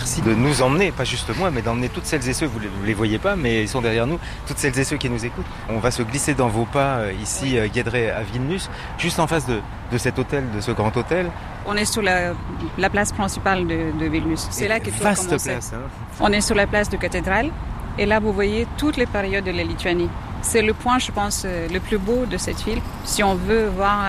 merci de nous emmener, pas juste moi, mais d'emmener toutes celles et ceux, vous les voyez pas, mais ils sont derrière nous, toutes celles et ceux qui nous écoutent. On va se glisser dans vos pas ici, Guédré à Vilnius, juste en face de cet hôtel, de ce grand hôtel. On est sur la place principale de Vilnius. C'est là que tout a commencé. Vaste place. Hein. On est sur la place de Cathédrale et là vous voyez toutes les périodes de la Lituanie. C'est le point, je pense, le plus beau de cette ville. Si on veut voir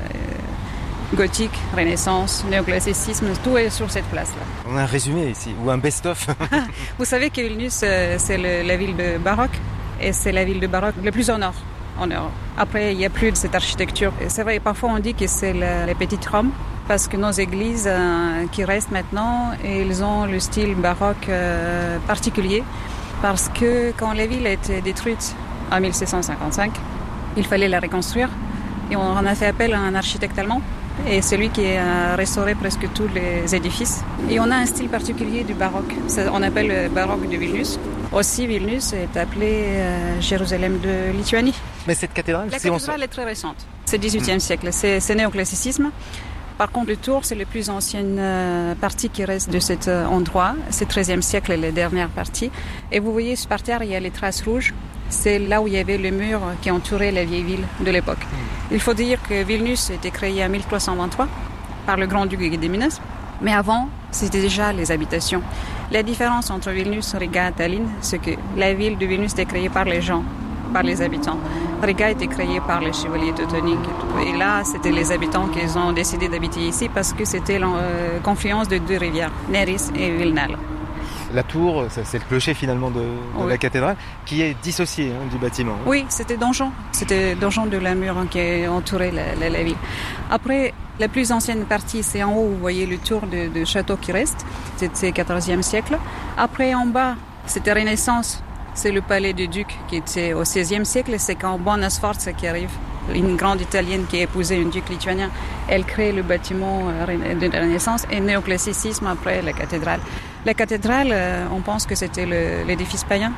gothique, renaissance, néoclassicisme, tout est sur cette place-là. On a un résumé ici, ou un best-of. Vous savez que Vilnius, c'est la ville de baroque et c'est la ville de baroque le plus au nord en Europe. Après, il n'y a plus de cette architecture. Et c'est vrai, parfois on dit que c'est la petite Rome parce que nos églises qui restent maintenant, elles ont le style baroque particulier parce que quand la ville a été détruite en 1655, il fallait la reconstruire et on a fait appel à un architecte allemand. Et c'est lui qui a restauré presque tous les édifices. Et on a un style particulier du baroque. On appelle le baroque de Vilnius. Aussi, Vilnius est appelé Jérusalem de Lituanie. Mais cette cathédrale, la cathédrale est très récente. C'est 18e siècle. C'est néoclassicisme. Par contre, le tour, c'est la plus ancienne partie qui reste de cet endroit. C'est 13e siècle, la dernière partie. Et vous voyez, par terre, il y a les traces rouges. C'est là où il y avait le mur qui entourait la vieille ville de l'époque. Il faut dire que Vilnius a été créé en 1323 par le grand-duc Gediminas. Mais avant, c'était déjà les habitations. La différence entre Vilnius, Riga et Tallinn, c'est que la ville de Vilnius était créée par les gens, par les habitants. Riga était créée par les chevaliers teutoniques. Et là, c'était les habitants qui ont décidé d'habiter ici parce que c'était la confluence de deux rivières, Neris et Vilnal. La tour, c'est le clocher finalement de la cathédrale qui est dissocié du bâtiment. Oui, c'était donjon. C'était donjon de la mur qui entourait la ville. Après, la plus ancienne partie, c'est en haut, vous voyez le tour de château qui reste. C'était 14e siècle. Après, en bas, c'était Renaissance. C'est le palais du duc qui était au 16e siècle. C'est quand Bona Sforza qui arrive, une grande italienne qui a épousé un duc lituanien. Elle crée le bâtiment de la Renaissance et néoclassicisme après la cathédrale. La cathédrale, on pense que c'était l'édifice païen.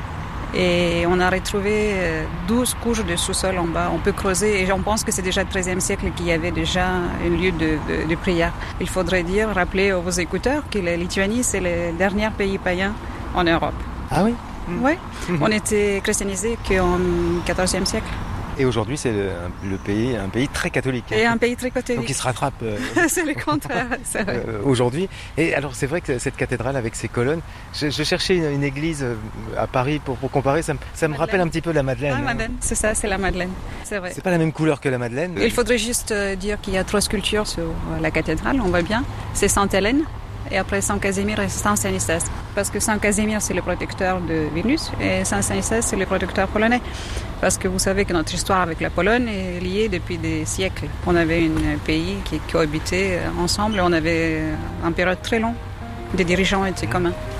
Et on a retrouvé 12 couches de sous-sol en bas. On peut creuser et on pense que c'est déjà le XIIIe siècle qu'il y avait déjà un lieu de prière. Il faudrait rappeler aux écouteurs que la Lituanie, c'est le dernier pays païen en Europe. Ah oui? Oui, on était christianisé qu'en XIVe siècle. Et aujourd'hui, c'est un pays très catholique. Et un pays très catholique. Donc il se rattrape c'est le contraire, c'est vrai. Aujourd'hui. Et alors c'est vrai que cette cathédrale avec ses colonnes, je cherchais une église à Paris pour comparer, ça me rappelle un petit peu la Madeleine. Ah, Madeleine, c'est ça, c'est la Madeleine, c'est vrai. C'est pas la même couleur que la Madeleine. Il faudrait juste dire qu'il y a 3 sculptures sur la cathédrale, on voit bien. C'est Sainte Hélène. Et après Saint Casimir et Saint Stanislas. Parce que Saint Casimir, c'est le protecteur de Vilnius et Saint Stanislas, c'est le protecteur polonais. Parce que vous savez que notre histoire avec la Pologne est liée depuis des siècles. On avait un pays qui cohabitait ensemble et on avait une période très longue. Des dirigeants étaient communs.